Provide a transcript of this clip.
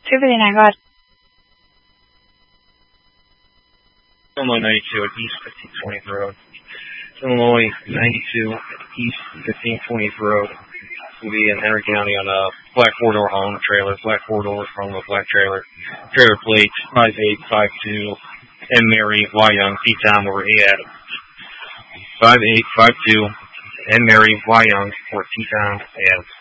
259, go ahead. Illinois 92 at East 1520th Road. Illinois 92 East 1520th Road. Will be in Henry County on a black four-door home trailer, black four-door home with black trailer. Trailer plate 5852 M. Mary Y. Young, T-Town, where A. Adams. 5852 M. Mary Y. Young, for T-Town, Adams.